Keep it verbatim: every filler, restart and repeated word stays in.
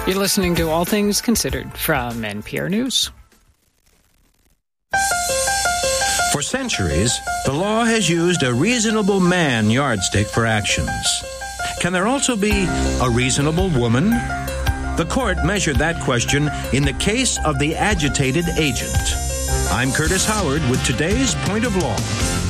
You're listening to All Things Considered from N P R News. For centuries, the law has used a reasonable man yardstick for actions. Can there also be a reasonable woman? The court measured that question in the case of the agitated agent. I'm Curtis Howard with today's Point of Law.